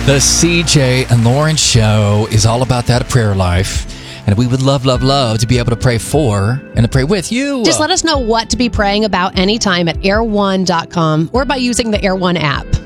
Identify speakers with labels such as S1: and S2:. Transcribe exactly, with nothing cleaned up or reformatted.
S1: The C J and Lauren Show is all about that prayer life. And we would love, love, love to be able to pray for and to pray with you.
S2: Just let us know what to be praying about anytime at air one dot com or by using the Air One app.